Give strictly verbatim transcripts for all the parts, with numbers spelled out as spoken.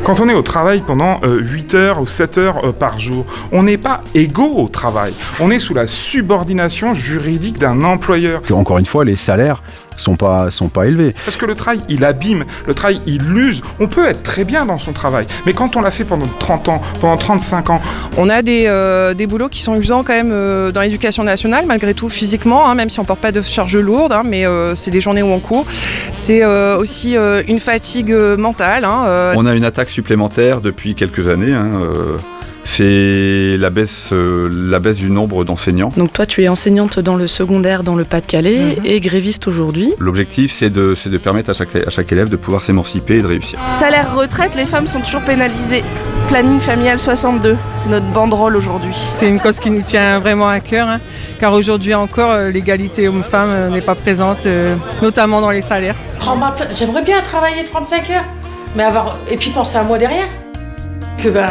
Quand on est au travail pendant euh, huit heures ou sept heures euh, par jour, on n'est pas égaux au travail. On est sous la subordination juridique d'un employeur. Encore une fois, les salaires sont pas, sont pas élevés. Parce que le travail, il abîme, le travail, il l'use. On peut être très bien dans son travail, mais quand on l'a fait pendant trente ans, pendant trente-cinq ans... On a des, euh, des boulots qui sont usants quand même euh, dans l'éducation nationale, malgré tout physiquement, hein, même si on ne porte pas de charge lourde, hein, mais euh, c'est des journées où on court. C'est euh, aussi euh, une fatigue euh, mentale. Hein, euh. On a une attaque supplémentaire depuis quelques années, hein, euh... c'est la baisse, euh, la baisse du nombre d'enseignants. Donc toi, tu es enseignante dans le secondaire dans le Pas-de-Calais mmh. et gréviste aujourd'hui. L'objectif, c'est de, c'est de permettre à chaque, à chaque élève de pouvoir s'émanciper et de réussir. Salaire retraite, les femmes sont toujours pénalisées. Planning familial soixante-deux, c'est notre banderole aujourd'hui. C'est une cause qui nous tient vraiment à cœur, hein, car aujourd'hui encore, euh, l'égalité homme-femme euh, n'est pas présente, euh, notamment dans les salaires. J'aimerais bien travailler trente-cinq heures, mais avoir... et puis penser à moi derrière. Que ben...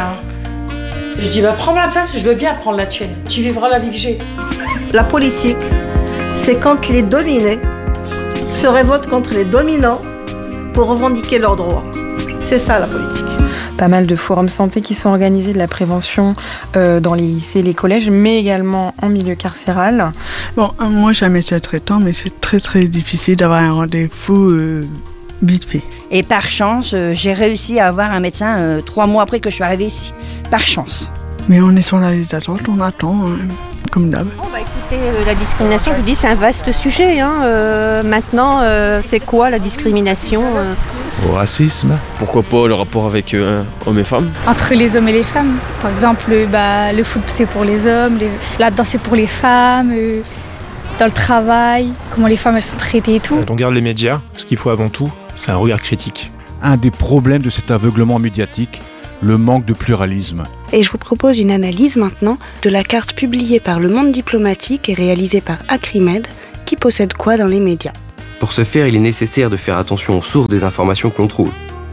Je dis, bah, prends ma place, je veux bien prendre la tienne. Tu vivras la vie que j'ai. La politique, c'est quand les dominés se révoltent contre les dominants pour revendiquer leurs droits. C'est ça, la politique. Pas mal de forums santé qui sont organisés, de la prévention euh, dans les lycées, les collèges, mais également en milieu carcéral. Bon, euh, moi, j'ai un médecin traitant, mais c'est très, très difficile d'avoir un rendez-vous euh, vite fait. Et par chance, euh, j'ai réussi à avoir un médecin euh, trois mois après que je suis arrivée ici. Par chance. Mais on est sur la liste d'attente, on attend, euh, comme d'hab. Bon, bah, écoutez, euh, la discrimination, je vous dis, c'est un vaste sujet. Hein. Euh, maintenant, euh, c'est quoi la discrimination euh... Au racisme. Pourquoi pas le rapport avec euh, hommes et femmes. Entre les hommes et les femmes. Par exemple, bah, le foot, c'est pour les hommes, les... la danse, c'est pour les femmes. Euh... Dans le travail, comment les femmes elles sont traitées et tout. Quand on regarde les médias, ce qu'il faut avant tout, c'est un regard critique. Un des problèmes de cet aveuglement médiatique, le manque de pluralisme. Et je vous propose une analyse maintenant de la carte publiée par Le Monde Diplomatique et réalisée par Acrimed, qui possède quoi dans les médias. Pour ce faire, il est nécessaire de faire attention aux sources des informations que l'on trouve.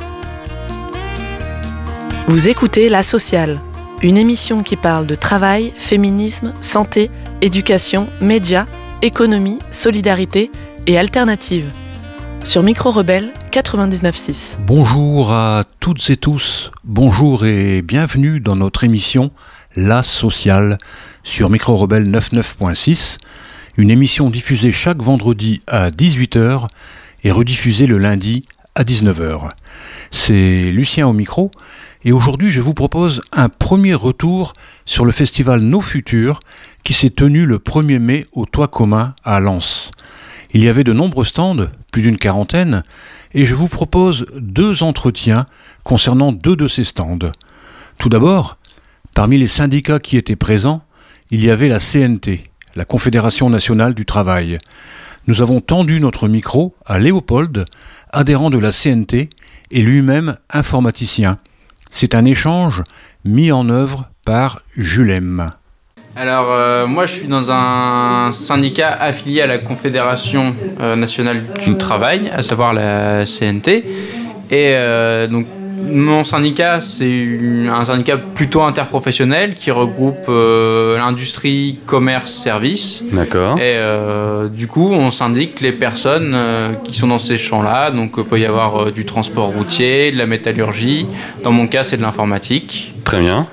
Vous écoutez La Sociale, une émission qui parle de travail, féminisme, santé, éducation, médias, économie, solidarité et alternatives. Sur Micro Rebelle quatre-vingt-dix-neuf virgule six. Bonjour à toutes et tous, bonjour et bienvenue dans notre émission La Sociale sur Micro Rebelle quatre-vingt-dix-neuf virgule six, une émission diffusée chaque vendredi à dix-huit heures et rediffusée le lundi à dix-neuf heures. C'est Lucien au micro et aujourd'hui je vous propose un premier retour sur le festival Nos Futurs qui s'est tenu le premier mai au Toit Commun à Lens. Il y avait de nombreux stands, plus d'une quarantaine, et je vous propose deux entretiens concernant deux de ces stands. Tout d'abord, parmi les syndicats qui étaient présents, il y avait la C N T, la Confédération nationale du travail. Nous avons tendu notre micro à Léopold, adhérent de la C N T et lui-même informaticien. C'est un échange mis en œuvre par Julem. Alors euh, moi je suis dans un syndicat affilié à la Confédération euh, nationale du travail, à savoir la C N T, et euh, donc mon syndicat c'est un syndicat plutôt interprofessionnel qui regroupe euh, l'industrie, commerce, services. D'accord. Et euh, du coup on syndique les personnes euh, qui sont dans ces champs-là, donc il peut y avoir euh, du transport routier, de la métallurgie, dans mon cas c'est de l'informatique. Très bien.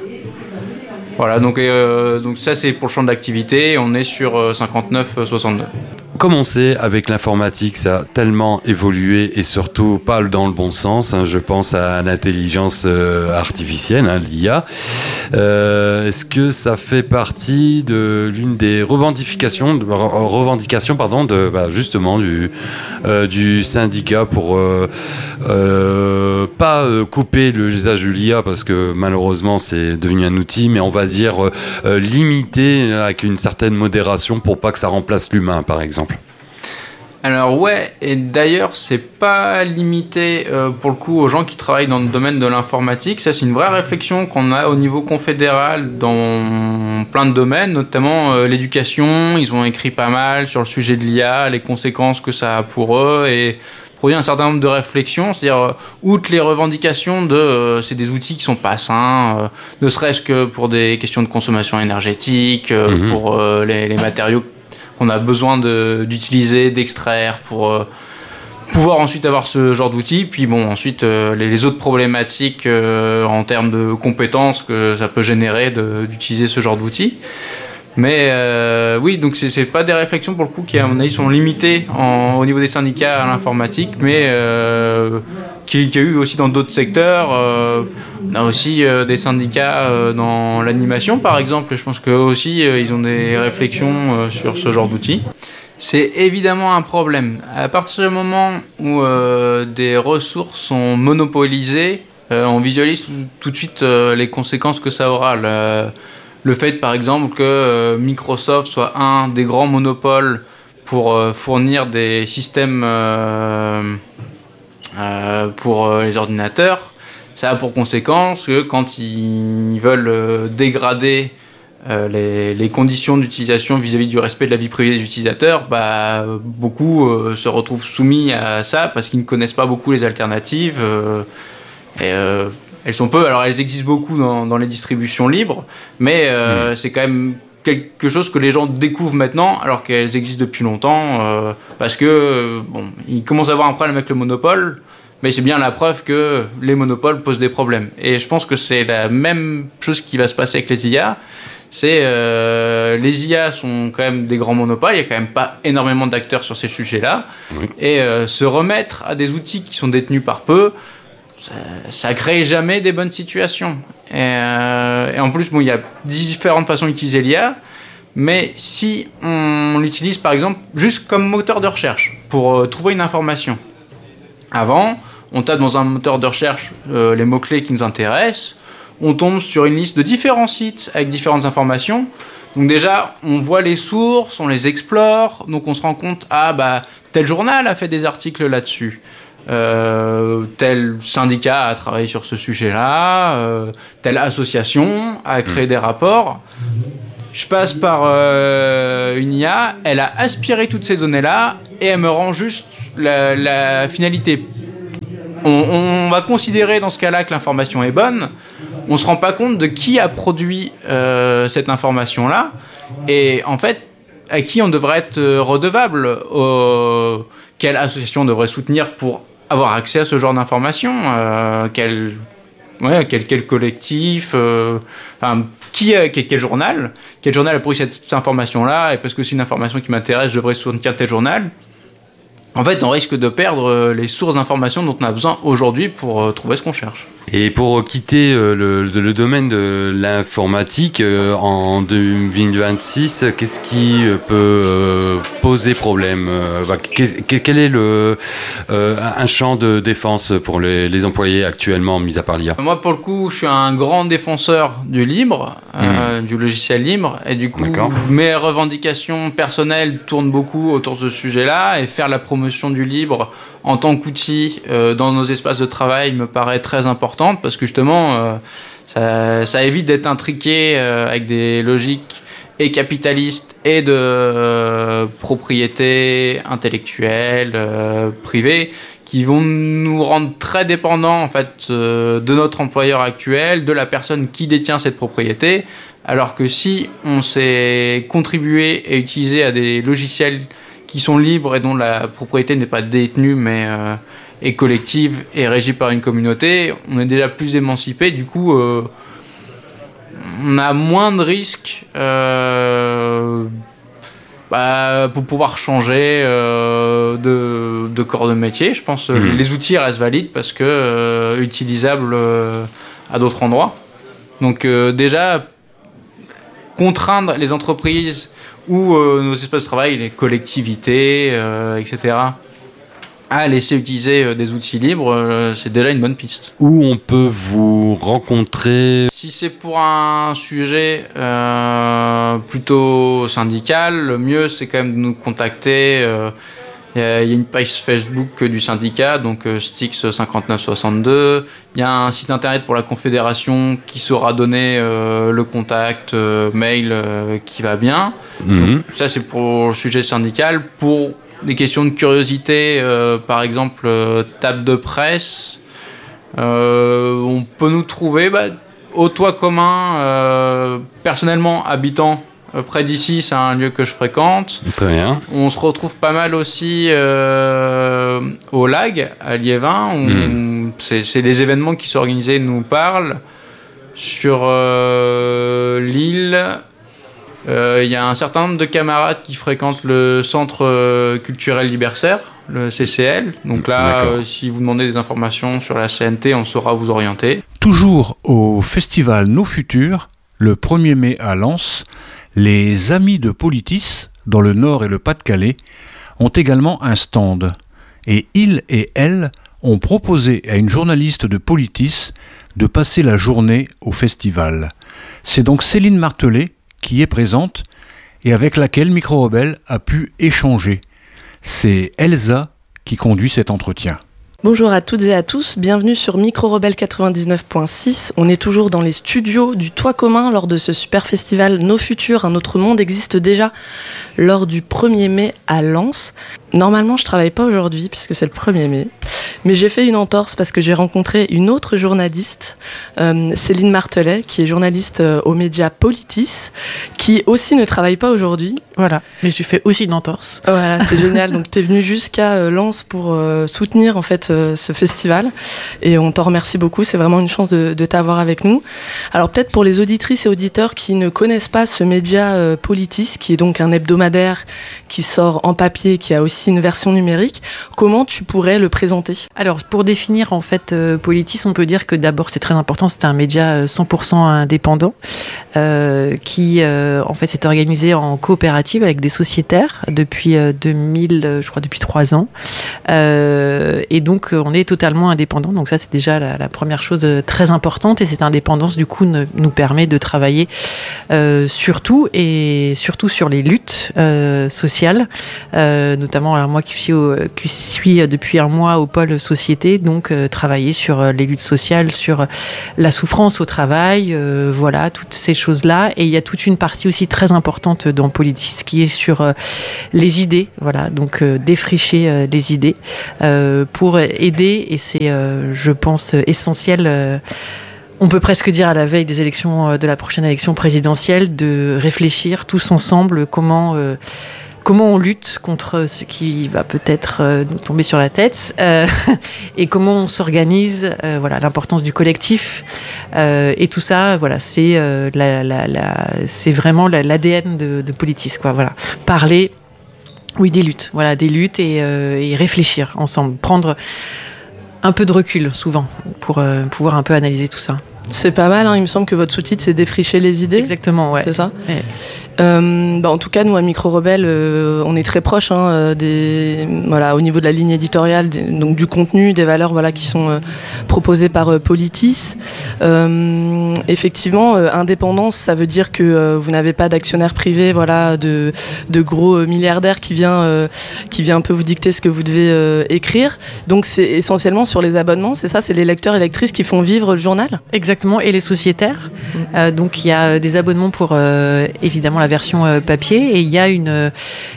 Voilà, donc, euh, donc ça c'est pour le champ d'activité, on est sur euh, cinquante-neuf soixante-deux. Comme on sait, avec l'informatique, ça a tellement évolué et surtout pas dans le bon sens. Hein, je pense à l'intelligence euh, artificielle, hein, l'I A. Euh, est-ce que ça fait partie de l'une des revendications, de, revendications pardon, de, bah, justement du, euh, du syndicat pour euh, euh, pas euh, couper l'usage de l'I A parce que malheureusement c'est devenu un outil, mais on va dire euh, limiter avec une certaine modération pour pas que ça remplace l'humain, par exemple. Alors ouais, et d'ailleurs c'est pas limité euh, pour le coup aux gens qui travaillent dans le domaine de l'informatique. Ça c'est une vraie réflexion qu'on a au niveau confédéral dans plein de domaines, notamment euh, l'éducation. Ils ont écrit pas mal sur le sujet de l'I A, les conséquences que ça a pour eux et produit un certain nombre de réflexions, c'est-à-dire euh, outre les revendications de euh, c'est des outils qui sont pas sains, euh, ne serait-ce que pour des questions de consommation énergétique, euh, mmh. pour euh, les, les matériaux qu'on a besoin de, d'utiliser, d'extraire pour, euh, pouvoir ensuite avoir ce genre d'outils, puis bon, ensuite euh, les, les autres problématiques euh, en termes de compétences que ça peut générer de, d'utiliser ce genre d'outils. Mais euh, oui, donc c'est, c'est pas des réflexions pour le coup qui à mon avis sont limitées en, au niveau des syndicats à l'informatique, mais euh, qui, qui a eu aussi dans d'autres secteurs. Euh, on a aussi euh, des syndicats euh, dans l'animation par exemple, je pense qu'eux aussi euh, ils ont des réflexions euh, sur ce genre d'outils. C'est évidemment un problème. À partir du moment où euh, des ressources sont monopolisées, euh, on visualise tout, tout de suite euh, les conséquences que ça aura. Le, le fait, par exemple, que euh, Microsoft soit un des grands monopoles pour euh, fournir des systèmes euh, euh, pour euh, les ordinateurs, ça a pour conséquence que quand ils veulent euh, dégrader Euh, les, les conditions d'utilisation vis-à-vis du respect de la vie privée des utilisateurs, bah, beaucoup euh, se retrouvent soumis à ça parce qu'ils ne connaissent pas beaucoup les alternatives. Euh, et, euh, elles sont peu, alors elles existent beaucoup dans, dans les distributions libres, mais euh, mmh. c'est quand même quelque chose que les gens découvrent maintenant alors qu'elles existent depuis longtemps euh, parce que bon, ils commencent à avoir un problème avec le monopole. Mais c'est bien la preuve que les monopoles posent des problèmes. Et je pense que c'est la même chose qui va se passer avec les I A. C'est euh, les I A sont quand même des grands monopoles, il n'y a quand même pas énormément d'acteurs sur ces sujets-là. Oui. Et euh, se remettre à des outils qui sont détenus par peu, ça, ça crée jamais des bonnes situations. Et, euh, et en plus, bon, il y a différentes façons d'utiliser l'I A, mais si on l'utilise par exemple juste comme moteur de recherche pour euh, trouver une information. Avant, on tape dans un moteur de recherche euh, les mots-clés qui nous intéressent, on tombe sur une liste de différents sites avec différentes informations. Donc déjà, on voit les sources, on les explore, donc on se rend compte, ah bah, tel journal a fait des articles là-dessus, euh, tel syndicat a travaillé sur ce sujet-là, euh, telle association a créé mmh. des rapports. Je passe par euh, une I A, elle a aspiré toutes ces données-là et elle me rend juste la, la finalité. On, on va considérer dans ce cas-là que l'information est bonne. On ne se rend pas compte de qui a produit euh, cette information-là et en fait à qui on devrait être redevable, euh, quelle association devrait soutenir pour avoir accès à ce genre d'informations, euh, quel, ouais, quel, quel collectif, euh, enfin, qui, quel, quel journal, quel journal a produit cette, cette information-là et parce que c'est une information qui m'intéresse, je devrais soutenir tel journal. En fait, on risque de perdre les sources d'informations dont on a besoin aujourd'hui pour trouver ce qu'on cherche. Et pour quitter le, le domaine de l'informatique, en deux mille vingt-six, qu'est-ce qui peut poser problème ? Quel est le, un champ de défense pour les, les employés actuellement, mis à part l'I A ? Moi, pour le coup, je suis un grand défenseur du libre, mmh. euh, du logiciel libre, et du coup, D'accord. mes revendications personnelles tournent beaucoup autour de ce sujet-là, et faire la promotion du libre en tant qu'outil euh, dans nos espaces de travail me paraît très importante parce que justement euh, ça, ça évite d'être intriqué euh, avec des logiques et capitalistes et de euh, propriété intellectuelle euh, privée qui vont nous rendre très dépendants en fait euh, de notre employeur actuel, de la personne qui détient cette propriété, alors que si on s'est contribué et utilisé à des logiciels qui sont libres et dont la propriété n'est pas détenue mais euh, est collective et régie par une communauté, on est déjà plus émancipé, du coup euh, on a moins de risques euh, bah, pour pouvoir changer euh, de, de corps de métier. Je pense que mmh. les outils restent valides parce que euh, utilisables euh, à d'autres endroits. Donc euh, déjà, contraindre les entreprises ou euh, nos espaces de travail, les collectivités, euh, et cetera, à laisser utiliser euh, des outils libres, euh, c'est déjà une bonne piste. Où on peut vous rencontrer ? Si c'est pour un sujet euh, plutôt syndical, le mieux c'est quand même de nous contacter. Euh, il y a une page Facebook du syndicat, donc euh, Stix cinquante-neuf soixante-deux. Il y a un site internet pour la Confédération qui saura donner euh, le contact euh, mail euh, qui va bien. Mmh. Donc, ça, c'est pour le sujet syndical. Pour des questions de curiosité, euh, par exemple, euh, table de presse, euh, on peut nous trouver bah, au toit commun, euh, personnellement habitant près d'ici, c'est un lieu que je fréquente. Très bien. On se retrouve pas mal aussi euh, euh, au Lag, à Liévin. On, mmh. c'est, c'est les événements qui sont organisés nous parlent. Sur euh, l'île, il euh, y a un certain nombre de camarades qui fréquentent le centre euh, culturel Libercère, le C C L. Donc là, euh, si vous demandez des informations sur la C N T, on saura vous orienter. Toujours au festival Nos Futurs, le premier mai à Lens, les Amis de Politis, dans le Nord et le Pas-de-Calais, ont également un stand. Et ils et elles ont proposé à une journaliste de Politis de passer la journée au festival. C'est donc Céline Martelet qui est présente et avec laquelle Micro Rebelle a pu échanger. C'est Elsa qui conduit cet entretien. Bonjour à toutes et à tous, bienvenue sur Micro Rebelle quatre-vingt-dix-neuf virgule six. On est toujours dans les studios du Toit commun lors de ce super festival Nos Futurs, un autre monde existe déjà lors du premier mai à Lens. Normalement, je travaille pas aujourd'hui puisque c'est le premier mai, mais j'ai fait une entorse parce que j'ai rencontré une autre journaliste, euh, Céline Martelet, qui est journaliste euh, aux médias Politis, qui aussi ne travaille pas aujourd'hui. Voilà, mais j'ai fait aussi une entorse. Voilà, c'est génial. Donc, tu es venue jusqu'à euh, Lens pour euh, soutenir en fait euh, ce festival, et on t'en remercie beaucoup. C'est vraiment une chance de, de t'avoir avec nous. Alors, peut-être pour les auditrices et auditeurs qui ne connaissent pas ce média euh, Politis, qui est donc un hebdomadaire qui sort en papier, qui a aussi une version numérique, comment tu pourrais le présenter ? Alors, pour définir en fait euh, Politis, on peut dire que d'abord c'est très important, c'est un média cent pour cent indépendant euh, qui euh, en fait s'est organisé en coopérative avec des sociétaires depuis euh, deux mille, je crois depuis trois ans, euh, et donc on est totalement indépendant. Donc ça c'est déjà la, la première chose très importante, et cette indépendance du coup ne, nous permet de travailler euh, surtout et surtout sur les luttes euh, sociales, euh, notamment alors moi qui suis, au, qui suis depuis un mois au pôle société, donc euh, travailler sur euh, les luttes sociales, sur euh, la souffrance au travail, euh, voilà, toutes ces choses-là. Et il y a toute une partie aussi très importante dans Politis qui est sur euh, les idées, voilà, donc euh, défricher euh, les idées euh, pour aider, et c'est, euh, je pense, essentiel. Euh, On peut presque dire à la veille des élections, de la prochaine élection présidentielle, de réfléchir tous ensemble comment euh, comment on lutte contre ce qui va peut-être euh, nous tomber sur la tête, euh, et comment on s'organise, euh, voilà, l'importance du collectif, euh, et tout ça, voilà, c'est euh, la, la, la, c'est vraiment la, l'A D N de, de Politis, quoi, voilà, parler, oui, des luttes, voilà, des luttes et, euh, et réfléchir ensemble, prendre un peu de recul souvent pour euh, pouvoir un peu analyser tout ça. C'est pas mal, hein. Il me semble que votre sous-titre c'est défricher les idées. Exactement, ouais. C'est ça. Ouais. Euh, bah en tout cas, nous à Micro Rebelle, euh, on est très proches, hein, des, voilà, au niveau de la ligne éditoriale, des, donc du contenu, des valeurs, voilà, qui sont euh, proposées par euh, Politis. Euh, effectivement, euh, indépendance, ça veut dire que euh, vous n'avez pas d'actionnaire privé, voilà, de, de gros milliardaires qui vient, euh, qui vient un peu vous dicter ce que vous devez euh, écrire. Donc c'est essentiellement sur les abonnements, c'est ça, c'est les lecteurs et lectrices qui font vivre le journal. Exactement, et les sociétaires. Mmh. Euh, donc il y a des abonnements pour euh, évidemment la version euh, papier, et il y a une, euh,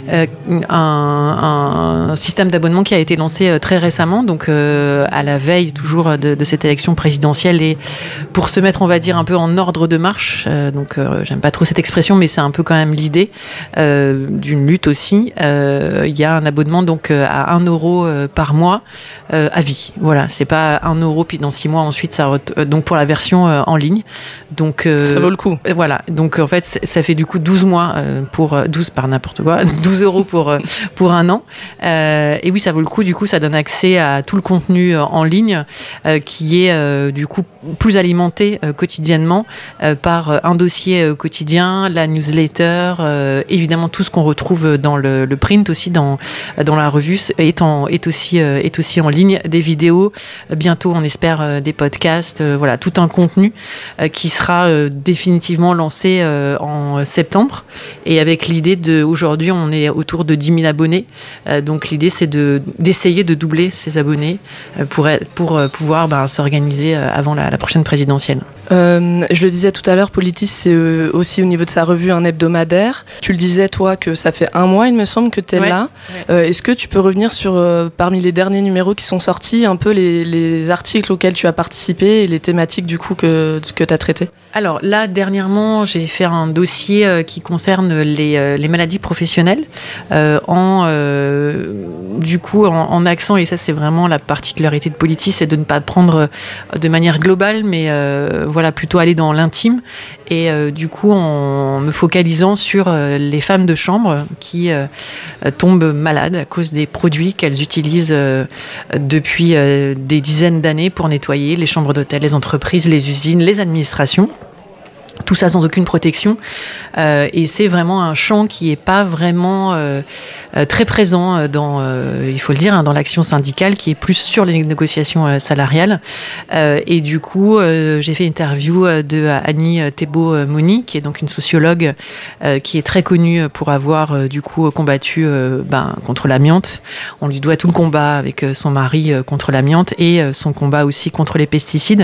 un, un système d'abonnement qui a été lancé euh, très récemment, donc euh, à la veille toujours de, de cette élection présidentielle, et pour se mettre, on va dire, un peu en ordre de marche, euh, donc euh, j'aime pas trop cette expression, mais c'est un peu quand même l'idée euh, d'une lutte aussi. Euh, il y a un abonnement donc euh, à un euro euh, par mois euh, à vie. Voilà, c'est pas un euro puis dans six mois ensuite ça ret- euh, donc pour la version euh, en ligne. Donc euh, ça vaut le coup. Voilà, donc en fait ça fait du coup douze mois euh, pour euh, douze par n'importe quoi, douze euros pour euh, pour un an. Euh, et oui, ça vaut le coup. Du coup, ça donne accès à tout le contenu euh, en ligne euh, qui est euh, du coup plus alimenté euh, quotidiennement euh, par euh, un dossier euh, quotidien, la newsletter, euh, évidemment tout ce qu'on retrouve dans le, le print aussi dans dans la revue est en est aussi euh, est aussi en ligne, des vidéos, euh, bientôt on espère euh, des podcasts, euh, voilà, tout un contenu euh, qui sera euh, définitivement lancé euh, en septembre, et avec l'idée de, aujourd'hui on est autour de dix mille abonnés, euh, donc l'idée c'est de d'essayer de doubler ces abonnés euh, pour être, pour euh, pouvoir ben, s'organiser euh, avant la, la prochaine présidentielle. Euh, je le disais tout à l'heure, Politis, c'est euh, aussi au niveau de sa revue un hebdomadaire. Tu le disais, toi, que ça fait un mois, il me semble, que tu es ouais, là. Ouais. Euh, est-ce que tu peux revenir sur, euh, parmi les derniers numéros qui sont sortis, un peu les, les articles auxquels tu as participé et les thématiques, du coup, que, que tu as traitées ? Alors là, dernièrement, j'ai fait un dossier euh, qui concerne les, euh, les maladies professionnelles, euh, en, euh, du coup, en, en accent, et ça, c'est vraiment la particularité de Politis, c'est de ne pas prendre de manière globale, mais euh, voilà, plutôt aller dans l'intime, et euh, du coup en me focalisant sur euh, les femmes de chambre qui euh, tombent malades à cause des produits qu'elles utilisent euh, depuis euh, des dizaines d'années pour nettoyer les chambres d'hôtel, les entreprises, les usines, les administrations. Tout ça sans aucune protection, euh, et c'est vraiment un champ qui n'est pas vraiment euh, euh, très présent dans, euh, il faut le dire, hein, dans l'action syndicale, qui est plus sur les négociations euh, salariales. Euh, et du coup, euh, j'ai fait une interview de Annie Thébault-Moni, qui est donc une sociologue euh, qui est très connue pour avoir euh, du coup combattu euh, ben, contre l'amiante. On lui doit tout le combat avec son mari euh, contre l'amiante et euh, son combat aussi contre les pesticides.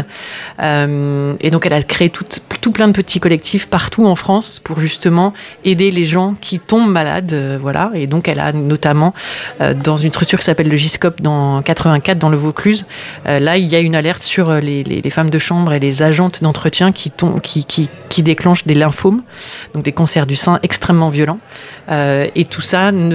Euh, et donc, elle a créé tout, tout plein de petits collectifs partout en France pour justement aider les gens qui tombent malades, euh, voilà. Et donc elle a notamment euh, dans une structure qui s'appelle le Giscope dans quatre-vingt-quatre dans le Vaucluse, euh, là il y a une alerte sur les, les, les femmes de chambre et les agentes d'entretien qui, tom- qui, qui, qui déclenchent des lymphomes, donc des cancers du sein extrêmement violents. Euh, et tout ça, ne,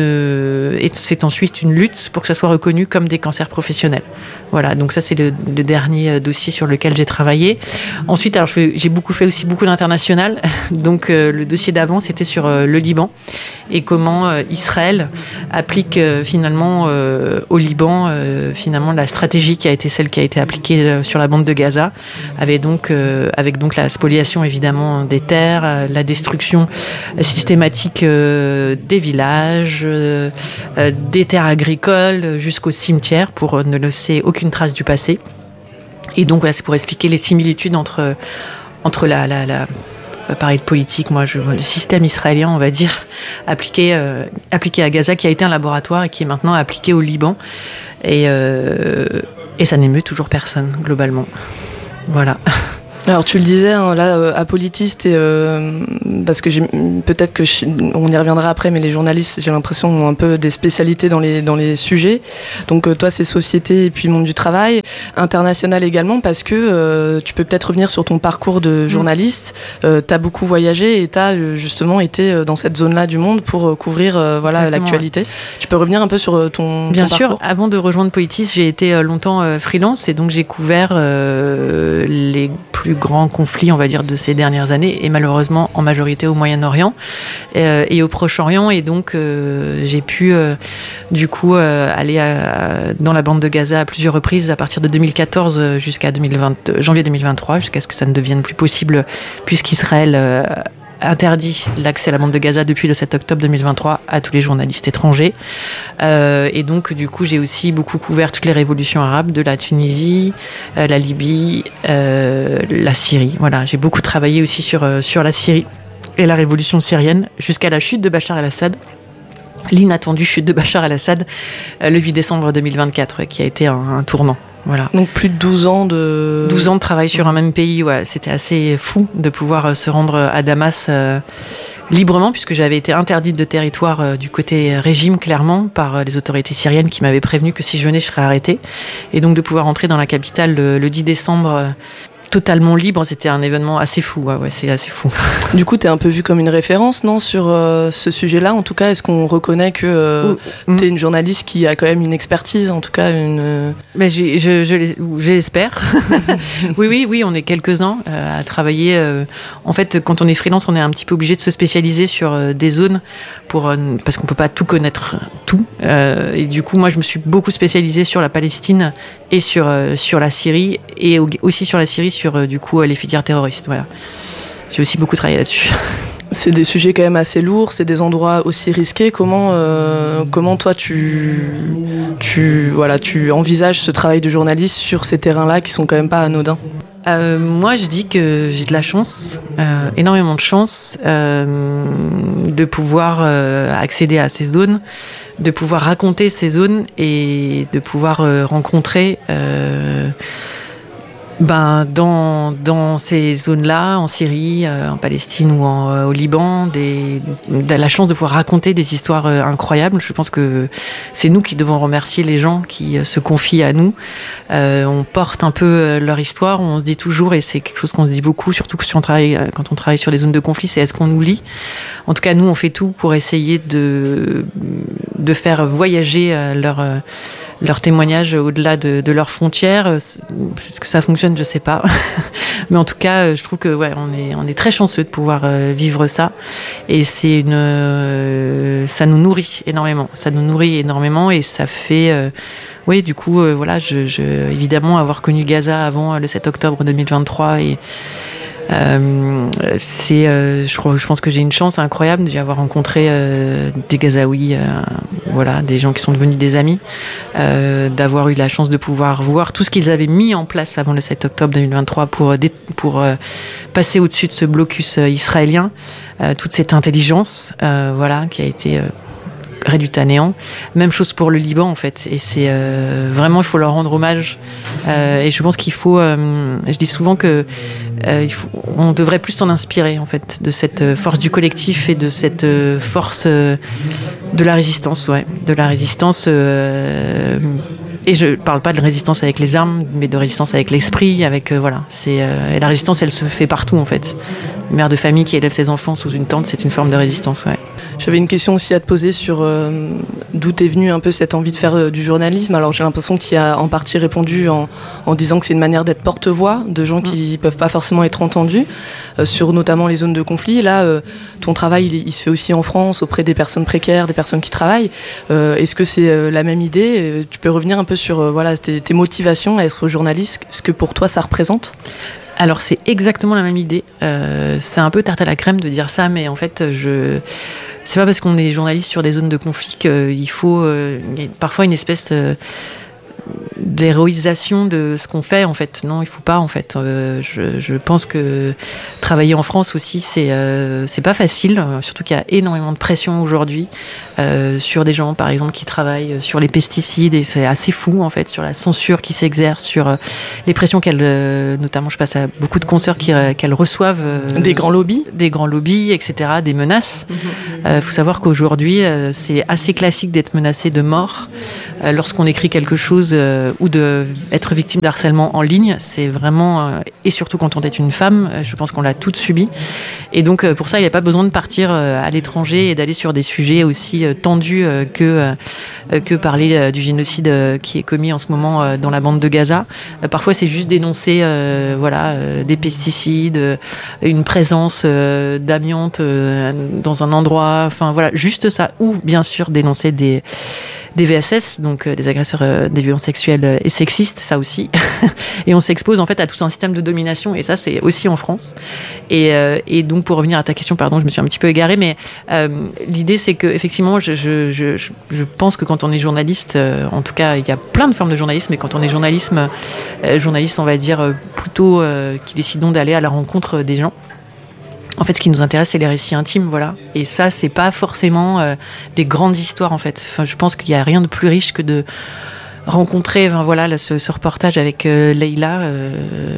ne, et c'est ensuite une lutte pour que ça soit reconnu comme des cancers professionnels. Voilà, donc ça c'est le, le dernier dossier sur lequel j'ai travaillé. Ensuite, alors je fais, j'ai beaucoup fait aussi beaucoup d'international. Donc euh, le dossier d'avant c'était sur euh, le Liban et comment euh, Israël applique euh, finalement euh, au Liban euh, finalement la stratégie qui a été celle qui a été appliquée euh, sur la bande de Gaza, avec donc euh, avec donc la spoliation évidemment des terres, euh, la destruction systématique euh, des villages, euh, euh, des terres agricoles jusqu'au cimetière pour euh, ne laisser aucune trace du passé. Et donc voilà, c'est pour expliquer les similitudes entre entre la, la, la parler de politique, moi je vois le système israélien, on va dire, appliqué euh, appliqué à Gaza, qui a été un laboratoire et qui est maintenant appliqué au Liban, et euh, et ça n'émeut toujours personne globalement. Voilà. Alors tu le disais, hein, là, à Politis, euh, parce que j'ai, peut-être que je, on y reviendra après, mais les journalistes, j'ai l'impression, ont un peu des spécialités dans les, dans les sujets. Donc euh, toi, c'est société et puis monde du travail, international également, parce que euh, tu peux peut-être revenir sur ton parcours de journaliste. Euh, tu as beaucoup voyagé et tu as euh, justement été dans cette zone-là du monde pour euh, couvrir euh, voilà, Exactement, l'actualité. Ouais. Tu peux revenir un peu sur ton, Bien ton sûr, parcours. Avant de rejoindre Politis, j'ai été euh, longtemps euh, freelance, et donc j'ai couvert euh, les plus grands conflits, on va dire, de ces dernières années, et malheureusement en majorité au Moyen-Orient euh, et au Proche-Orient. Et donc euh, j'ai pu euh, du coup euh, aller à, dans la bande de Gaza à plusieurs reprises à partir de deux mille quatorze jusqu'à deux mille vingt, janvier deux mille vingt-trois, jusqu'à ce que ça ne devienne plus possible, puisqu'Israël euh, interdit l'accès à la bande de Gaza depuis le sept octobre deux mille vingt-trois à tous les journalistes étrangers. Euh, et donc, du coup, j'ai aussi beaucoup couvert toutes les révolutions arabes de la Tunisie, euh, la Libye, euh, la Syrie. Voilà, j'ai beaucoup travaillé aussi sur, euh, sur la Syrie et la révolution syrienne jusqu'à la chute de Bachar el-Assad. L'inattendue chute de Bachar el-Assad euh, le huit décembre deux mille vingt-quatre, ouais, qui a été un, un tournant. Voilà. Donc plus de douze ans de... douze ans de travail sur un même pays, ouais. C'était assez fou de pouvoir se rendre à Damas euh, librement, puisque j'avais été interdite de territoire euh, du côté régime, clairement, par euh, les autorités syriennes qui m'avaient prévenu que si je venais, je serais arrêtée. Et donc de pouvoir entrer dans la capitale le, le dix décembre... Euh, totalement libre, c'était un événement assez fou, ouais, ouais, c'est assez fou. Du coup, t'es un peu vue comme une référence, non, sur euh, ce sujet-là, en tout cas, est-ce qu'on reconnaît que euh, mmh. t'es une journaliste qui a quand même une expertise, en tout cas une... Mais j'ai, je, je, je l'espère. oui, oui, oui, on est quelques-uns euh, à travailler. Euh, en fait, quand on est freelance, on est un petit peu obligé de se spécialiser sur euh, des zones, pour, euh, parce qu'on peut pas tout connaître, tout. Euh, et du coup, moi, je me suis beaucoup spécialisée sur la Palestine et sur, euh, sur la Syrie, et aussi sur la Syrie, sur euh, du coup les filières terroristes. Voilà. J'ai aussi beaucoup travaillé là-dessus. C'est des sujets quand même assez lourds, c'est des endroits aussi risqués. Comment, euh, comment toi tu, tu, voilà, tu envisages ce travail de journaliste sur ces terrains-là qui sont quand même pas anodins ? Euh, moi, je dis que j'ai de la chance, euh, énormément de chance, euh, de pouvoir euh, accéder à ces zones, de pouvoir raconter ces zones et de pouvoir euh, rencontrer euh, Ben, dans, dans ces zones-là, en Syrie, euh, en Palestine ou en, euh, au Liban, des, de la chance de pouvoir raconter des histoires euh, incroyables. Je pense que c'est nous qui devons remercier les gens qui euh, se confient à nous. Euh, on porte un peu euh, leur histoire, on se dit toujours, et c'est quelque chose qu'on se dit beaucoup, surtout que si on travaille, euh, quand on travaille sur les zones de conflit, c'est est-ce qu'on nous lit ? En tout cas, nous, on fait tout pour essayer de, de faire voyager euh, leur... Euh, leur témoignage au-delà de, de leurs frontières. Est-ce que ça fonctionne, je sais pas. Mais en tout cas, je trouve que ouais, on est, on est très chanceux de pouvoir euh, vivre ça. Et c'est une, euh, ça nous nourrit énormément. Ça nous nourrit énormément et ça fait, euh, oui, du coup, euh, voilà, je, je, évidemment, avoir connu Gaza avant euh, le sept octobre deux mille vingt-trois et Euh, c'est, euh, je, crois, je pense que j'ai une chance incroyable d'y avoir rencontré euh, des Gazaouis, euh, voilà, des gens qui sont devenus des amis, euh, d'avoir eu la chance de pouvoir voir tout ce qu'ils avaient mis en place avant le sept octobre deux mille vingt-trois pour, pour euh, passer au-dessus de ce blocus euh, israélien, euh, toute cette intelligence, euh, voilà, qui a été euh, réduite à néant. Même chose pour le Liban en fait, et c'est euh, vraiment, il faut leur rendre hommage, euh, et je pense qu'il faut, euh, je dis souvent que euh, il faut, on devrait plus s'en inspirer en fait, de cette force du collectif et de cette force euh, de la résistance, ouais, de la résistance, euh, et je parle pas de résistance avec les armes, mais de résistance avec l'esprit, avec euh, voilà, c'est euh, et la résistance, elle se fait partout en fait. Une mère de famille qui élève ses enfants sous une tente, c'est une forme de résistance, ouais. J'avais une question aussi à te poser sur euh, d'où t'es venue un peu cette envie de faire euh, du journalisme. Alors j'ai l'impression qu'il y a en partie répondu en, en disant que c'est une manière d'être porte-voix de gens qui ne peuvent pas forcément être entendus, euh, sur notamment les zones de conflit. Là, euh, ton travail, il, il se fait aussi en France, auprès des personnes précaires, des personnes qui travaillent. Euh, est-ce que c'est euh, la même idée ? euh, Tu peux revenir un peu sur euh, voilà, tes, tes motivations à être journaliste, ce que pour toi ça représente ? Alors c'est exactement la même idée. Euh, c'est un peu tarte à la crème de dire ça, mais en fait, je... c'est pas parce qu'on est journaliste sur des zones de conflit qu'il faut euh, y a parfois une espèce euh, d'héroïsation de ce qu'on fait en fait. Non, il faut pas en fait. Euh, je, je pense que travailler en France aussi, c'est euh, c'est pas facile, surtout qu'il y a énormément de pression aujourd'hui euh, sur des gens par exemple qui travaillent sur les pesticides, et c'est assez fou en fait, sur la censure qui s'exerce, sur euh, les pressions qu'elles, euh, notamment je passe à beaucoup de consoeurs qui, euh, qu'elles reçoivent, euh, des grands lobbies, des grands lobbies, et cetera, des menaces. Il mmh. euh, faut savoir qu'aujourd'hui euh, c'est assez classique d'être menacé de mort euh, lorsqu'on écrit quelque chose euh, ou de être victime d'harcèlement en ligne. C'est vraiment, euh, et surtout quand on est une femme, euh, je pense qu'on l'a toutes subi. Et donc euh, pour ça, il n'y a pas besoin de partir euh, à l'étranger et d'aller sur des sujets aussi euh, tendus euh, que, euh, que parler euh, du génocide euh, qui est commis en ce moment euh, dans la bande de Gaza. Euh, parfois, c'est juste dénoncer euh, voilà, euh, des pesticides, euh, une présence euh, d'amiante euh, dans un endroit, enfin voilà, juste ça. Ou bien sûr dénoncer des des V S S, donc euh, des agresseurs, euh, des violences sexuelles euh, et sexistes, ça aussi. Et on s'expose en fait à tout un système de domination, et ça c'est aussi en France. Et, euh, et donc pour revenir à ta question, pardon, je me suis un petit peu égarée, mais euh, l'idée c'est que effectivement, je, je, je, je pense que quand on est journaliste, euh, en tout cas il y a plein de formes de journalisme, mais quand on est journalisme, euh, journaliste, on va dire euh, plutôt euh, qui décidons d'aller à la rencontre des gens. En fait, ce qui nous intéresse, c'est les récits intimes, voilà. Et ça, c'est pas forcément euh, des grandes histoires, en fait. Enfin, je pense qu'il y a rien de plus riche que de rencontrer, enfin, voilà, là, ce, ce reportage avec euh, Leïla euh,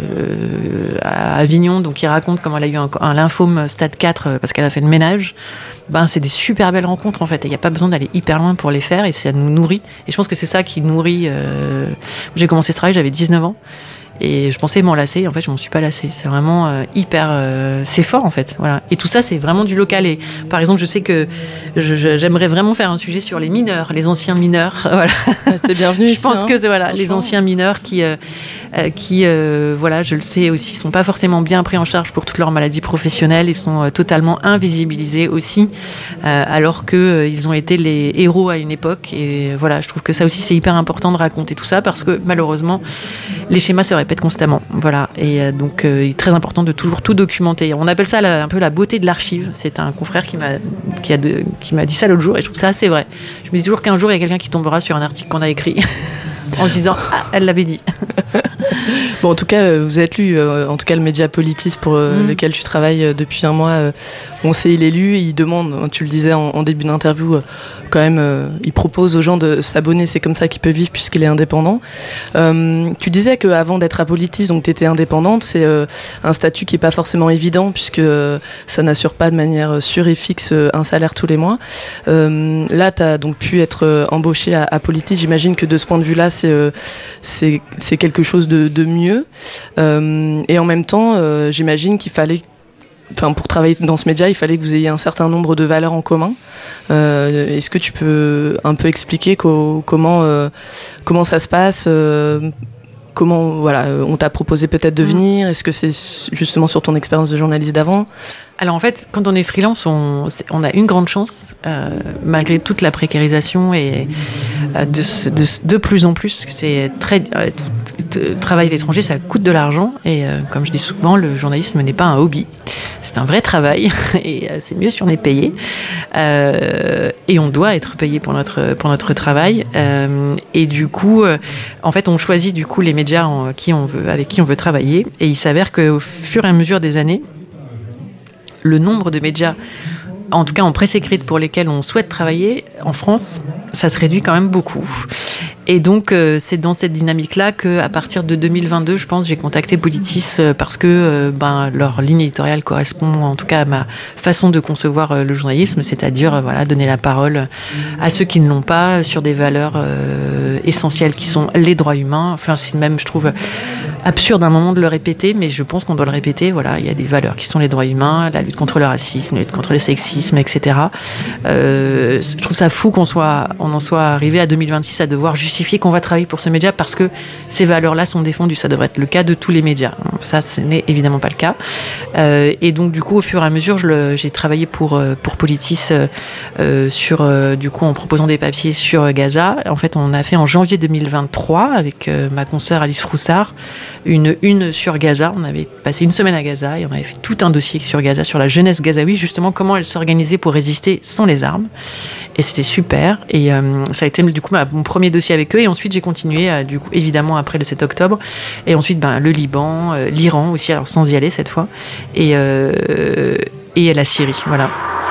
à Avignon, donc qui raconte comment elle a eu un, un lymphome stade quatre euh, parce qu'elle a fait le ménage. Ben, c'est des super belles rencontres, en fait. Il n'y a pas besoin d'aller hyper loin pour les faire, et ça nous nourrit. Et je pense que c'est ça qui nourrit. Euh... J'ai commencé ce travail, j'avais dix-neuf ans. Et je pensais m'en lasser, en fait je m'en suis pas lassée. C'est vraiment euh, hyper, euh, c'est fort en fait, voilà. Et tout ça c'est vraiment du local. Et par exemple je sais que je, je, j'aimerais vraiment faire un sujet sur les mineurs, les anciens mineurs, voilà. C'est bienvenu. Je ici, pense hein, que c'est voilà, les anciens mineurs qui, euh, euh, qui, euh, voilà, je le sais aussi, sont pas forcément bien pris en charge pour toutes leurs maladies professionnelles. Ils sont euh, totalement invisibilisés aussi, euh, alors que euh, ils ont été les héros à une époque. Et voilà, je trouve que ça aussi c'est hyper important de raconter tout ça, parce que malheureusement les schémas se répètent constamment, voilà. Et euh, donc euh, il est très important de toujours tout documenter. On appelle ça la, un peu la beauté de l'archive. C'est un confrère qui m'a qui a de, qui m'a dit ça l'autre jour, et je trouve ça assez vrai. Je me dis toujours qu'un jour il y a quelqu'un qui tombera sur un article qu'on a écrit en se disant ah, elle l'avait dit. Bon, en tout cas, vous êtes lu, euh, en tout cas le média Politis pour euh, mmh. lequel tu travailles euh, depuis un mois euh, on sait, il est lu, il demande, tu le disais en, en début d'interview, euh, quand même, euh, il propose aux gens de s'abonner, c'est comme ça qu'il peut vivre puisqu'il est indépendant. Euh, tu disais qu'avant d'être apolitiste, donc tu étais indépendante, c'est euh, un statut qui n'est pas forcément évident puisque euh, ça n'assure pas de manière sûre et fixe euh, un salaire tous les mois. Euh, là, tu as donc pu être euh, embauché à, à Politis. J'imagine que de ce point de vue-là, c'est, euh, c'est, c'est quelque chose de, de mieux. Euh, et en même temps, euh, j'imagine qu'il fallait, enfin, pour travailler dans ce média, il fallait que vous ayez un certain nombre de valeurs en commun. Euh, est-ce que tu peux un peu expliquer co- comment, euh, comment ça se passe euh, Comment, voilà, on t'a proposé peut-être de venir? Est-ce que c'est justement sur ton expérience de journaliste d'avant? Alors en fait, quand on est freelance, on, on a une grande chance, euh, malgré toute la précarisation et euh, de, de, de plus en plus, parce que c'est très, euh, tout, tout, travailler à l'étranger, ça coûte de l'argent et euh, comme je dis souvent, le journalisme n'est pas un hobby, c'est un vrai travail et euh, c'est mieux si on est payé euh, et on doit être payé pour notre pour notre travail euh, et du coup, euh, en fait, on choisit du coup les médias en, qui on veut, avec qui on veut travailler et il s'avère qu'au fur et à mesure des années, le nombre de médias, en tout cas en presse écrite, pour lesquels on souhaite travailler en France, ça se réduit quand même beaucoup. Et donc, euh, c'est dans cette dynamique-là qu'à partir de deux mille vingt-deux, je pense, j'ai contacté Politis euh, parce que euh, ben, leur ligne éditoriale correspond en tout cas à ma façon de concevoir euh, le journalisme, c'est-à-dire euh, voilà, donner la parole à ceux qui ne l'ont pas sur des valeurs euh, essentielles qui sont les droits humains. Enfin, c'est même, je trouve, absurde à un moment de le répéter, mais je pense qu'on doit le répéter. Voilà, il y a des valeurs qui sont les droits humains, la lutte contre le racisme, la lutte contre le sexisme, et cetera. Euh, je trouve ça fou qu'on soit, on en soit arrivé à deux mille vingt-six à devoir justifier qu'on va travailler pour ce média parce que ces valeurs-là sont défendues. Ça devrait être le cas de tous les médias. Ça, ce n'est évidemment pas le cas. Euh, et donc, du coup, au fur et à mesure, je le, j'ai travaillé pour, pour Politis euh, sur, euh, du coup, en proposant des papiers sur Gaza. En fait, on a fait en janvier deux mille vingt-trois avec euh, ma consoeur Alice Froussard une une sur Gaza. On avait passé une semaine à Gaza et on avait fait tout un dossier sur Gaza, sur la jeunesse gazaoui, justement comment elle s'organisait pour résister sans les armes. Et c'était super. Et euh, ça a été du coup ma, mon premier dossier avec eux. Et ensuite, j'ai continué, euh, du coup, évidemment, après le sept octobre. Et ensuite, ben, le Liban, euh, l'Iran aussi, alors sans y aller cette fois. Et, euh, et la Syrie, voilà.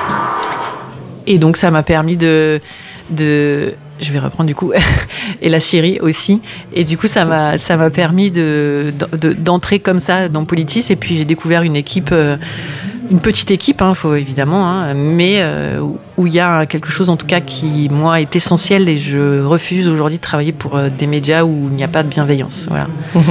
Et donc, ça m'a permis de... de je vais reprendre du coup, et la Syrie aussi. Et du coup, ça m'a, ça m'a permis de, de, d'entrer comme ça dans Politis. Et puis, j'ai découvert une équipe, euh, une petite équipe, hein, faut évidemment, hein, mais euh, où il y a quelque chose en tout cas qui, moi, est essentiel. Et je refuse aujourd'hui de travailler pour euh, des médias où il n'y a pas de bienveillance. Voilà.